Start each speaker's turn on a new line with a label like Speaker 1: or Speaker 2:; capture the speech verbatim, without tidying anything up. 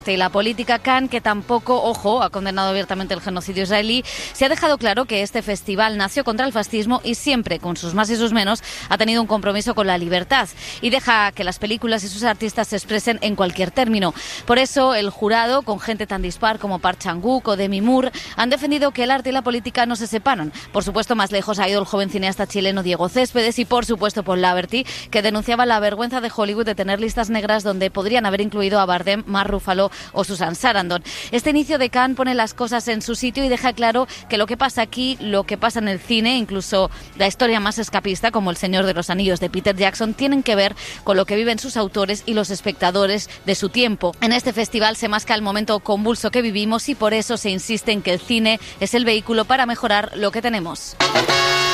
Speaker 1: Y la política Cannes, que tampoco, ojo, ha condenado abiertamente el genocidio israelí, se ha dejado claro que este festival nació contra el fascismo y siempre, con sus más y sus menos, ha tenido un compromiso con la libertad y deja que las películas y sus artistas se expresen en cualquier término. Por eso, el jurado, con gente tan dispar como Park Chan-wook o Demi Moore, han defendido que el arte y la política no se separan. Por supuesto, más lejos ha ido el joven cineasta chileno Diego Céspedes y, por supuesto, Paul Laverty, que denunciaba la vergüenza de Hollywood de tener listas negras donde podrían haber incluido a Bardem, Mark Ruffalo o Susan Sarandon. Este inicio de Cannes pone las cosas en su sitio y deja claro que lo que pasa aquí, lo que pasa en el cine, incluso la historia más escapista como El Señor de los Anillos de Peter Jackson, tienen que ver con lo que viven sus autores y los espectadores de su tiempo. En este festival se masca el momento convulso que vivimos y por eso se insiste en que el cine es el vehículo para mejorar lo que tenemos.